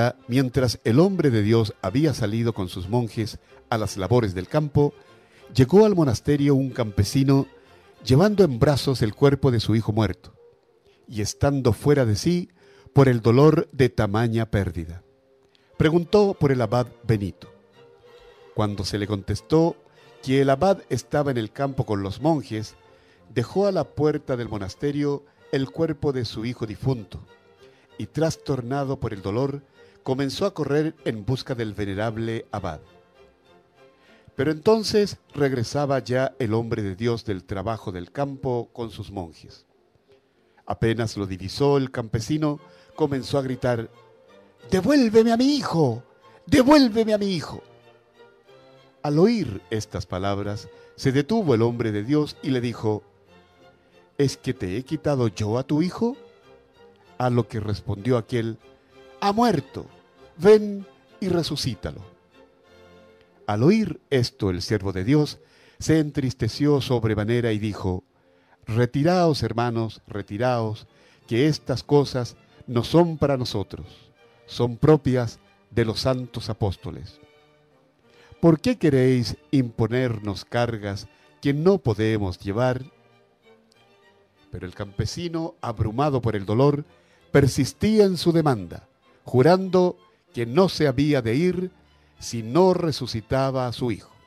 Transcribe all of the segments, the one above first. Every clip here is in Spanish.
día, mientras el hombre de Dios había salido con sus monjes a las labores del campo, llegó al monasterio un campesino llevando en brazos el cuerpo de su hijo muerto, y estando fuera de sí por el dolor de tamaña pérdida. Preguntó por el abad Benito. Cuando se le contestó que el abad estaba en el campo con los monjes, dejó a la puerta del monasterio el cuerpo de su hijo difunto, y trastornado por el dolor, comenzó a correr en busca del venerable abad. Pero entonces regresaba ya el hombre de Dios del trabajo del campo con sus monjes. Apenas lo divisó el campesino, comenzó a gritar: «¡Devuélveme a mi hijo! ¡Devuélveme a mi hijo!». Al oír estas palabras, se detuvo el hombre de Dios y le dijo: «¿Es que te he quitado yo a tu hijo?». A lo que respondió aquel: «Ha muerto, ven y resucítalo». Al oír esto, el siervo de Dios se entristeció sobremanera y dijo: «Retiraos, hermanos, retiraos, que estas cosas no son para nosotros, son propias de los santos apóstoles. ¿Por qué queréis imponernos cargas que no podemos llevar?». Pero el campesino, abrumado por el dolor, persistía en su demanda, jurando que no se había de ir si no resucitaba a su hijo.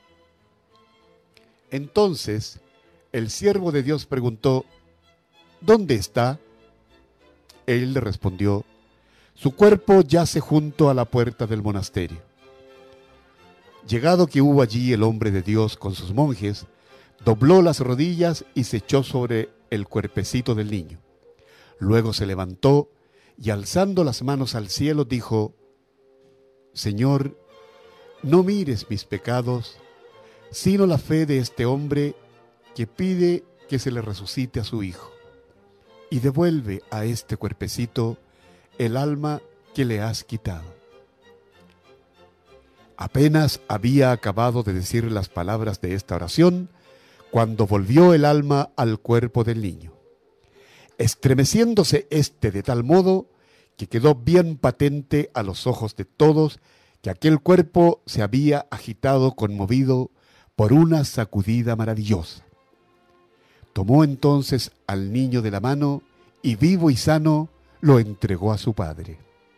Entonces el siervo de Dios preguntó: «¿Dónde está?». Él le respondió: «Su cuerpo yace junto a la puerta del monasterio». Llegado que hubo allí el hombre de Dios con sus monjes, dobló las rodillas y se echó sobre el cuerpecito del niño. Luego se levantó y, alzando las manos al cielo, dijo: «Señor, no mires mis pecados, sino la fe de este hombre que pide que se le resucite a su hijo, y devuelve a este cuerpecito el alma que le has quitado». Apenas había acabado de decir las palabras de esta oración, cuando volvió el alma al cuerpo del niño, estremeciéndose éste de tal modo que quedó bien patente a los ojos de todos que aquel cuerpo se había agitado conmovido por una sacudida maravillosa. Tomó entonces al niño de la mano y, vivo y sano, lo entregó a su padre.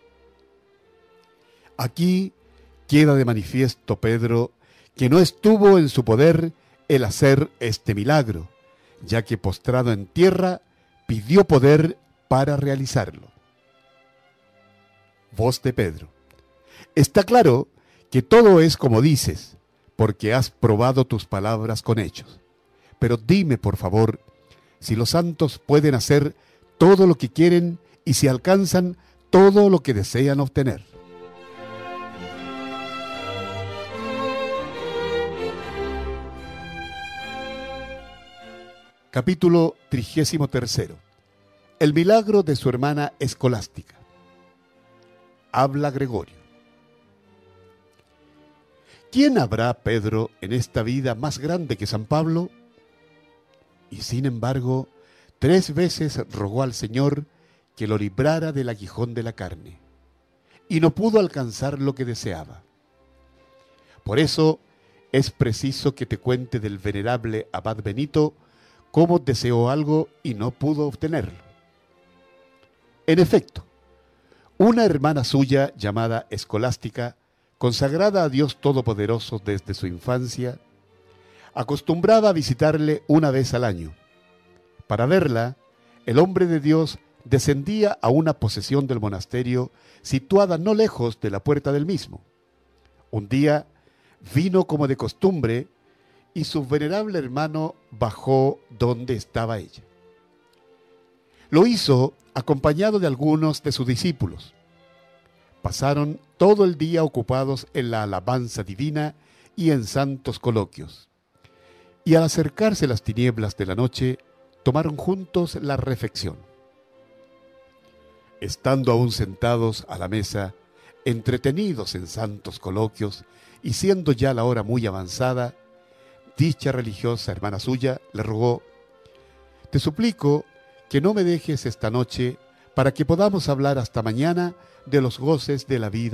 Aquí queda de manifiesto, Pedro, que no estuvo en su poder el hacer este milagro, ya que postrado en tierra pidió poder para realizarlo. Voz de Pedro: «Está claro que todo es como dices, porque has probado tus palabras con hechos. Pero dime, por favor, si los santos pueden hacer todo lo que quieren y si alcanzan todo lo que desean obtener». Capítulo 33. El milagro de su hermana Escolástica. Habla Gregorio. ¿Quién habrá, Pedro, en esta vida más grande que San Pablo? Y sin embargo, 3 veces rogó al Señor que lo librara del aguijón de la carne, y no pudo alcanzar lo que deseaba. Por eso es preciso que te cuente del venerable abad Benito cómo deseó algo y no pudo obtenerlo. En efecto, una hermana suya llamada Escolástica, consagrada a Dios Todopoderoso desde su infancia, acostumbraba a visitarle una vez al año. Para verla, el hombre de Dios descendía a una posesión del monasterio situada no lejos de la puerta del mismo. Un día vino como de costumbre y su venerable hermano bajó donde estaba ella. Lo hizo acompañado de algunos de sus discípulos. Pasaron todo el día ocupados en la alabanza divina y en santos coloquios. Y al acercarse las tinieblas de la noche, tomaron juntos la refección. Estando aún sentados a la mesa, entretenidos en santos coloquios, y siendo ya la hora muy avanzada, dicha religiosa hermana suya le rogó: «Te suplico que no me dejes esta noche para que podamos hablar hasta mañana de los goces de la vida